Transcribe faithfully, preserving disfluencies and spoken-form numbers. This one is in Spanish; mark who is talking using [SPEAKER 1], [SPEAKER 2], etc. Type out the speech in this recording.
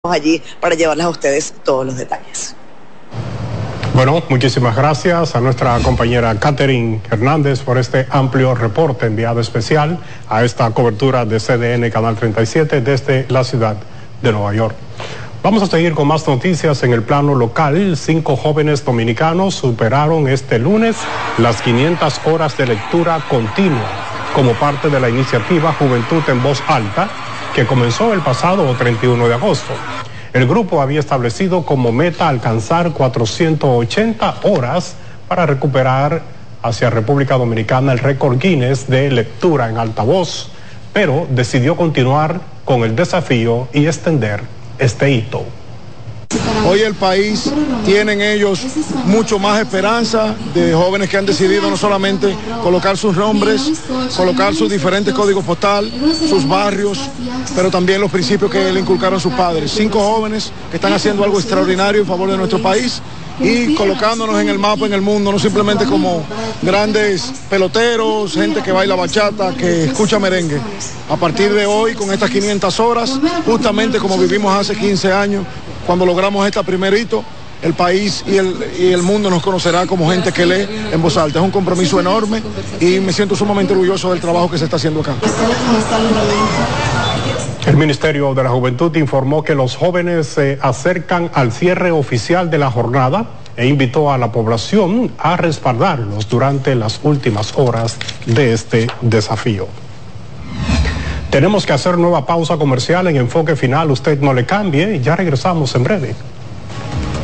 [SPEAKER 1] allí para llevarles a ustedes todos los detalles.
[SPEAKER 2] Bueno, muchísimas gracias a nuestra compañera Catherine Hernández por este amplio reporte enviado especial a esta cobertura de C D N Canal treinta y siete desde la ciudad de Nueva York. Vamos a seguir con más noticias en el plano local. Cinco jóvenes dominicanos superaron este lunes las quinientas horas de lectura continua como parte de la iniciativa Juventud en Voz Alta, que comenzó el pasado treinta y uno de agosto. El grupo había establecido como meta alcanzar cuatrocientas ochenta horas para recuperar hacia República Dominicana el récord Guinness de lectura en alta voz, pero decidió continuar con el desafío y extender este hito.
[SPEAKER 3] Hoy el país tienen ellos mucho más esperanza de jóvenes que han decidido no solamente colocar sus nombres, colocar sus diferentes códigos postal, sus barrios, pero también los principios que le inculcaron sus padres. Cinco jóvenes que están haciendo algo extraordinario en favor de nuestro país y colocándonos en el mapa en el mundo, no simplemente como grandes peloteros, gente que baila bachata, que escucha merengue. A partir de hoy, con estas quinientas horas, justamente como vivimos hace quince años, cuando logramos este primer hito, el país y el, y el mundo nos conocerá como gente que lee en voz alta. Es un compromiso enorme y me siento sumamente orgulloso del trabajo que se está haciendo acá.
[SPEAKER 2] El Ministerio de la Juventud informó que los jóvenes se acercan al cierre oficial de la jornada e invitó a la población a respaldarlos durante las últimas horas de este desafío. Tenemos que hacer nueva pausa comercial en Enfoque Final. Usted no le cambie y ya regresamos en breve.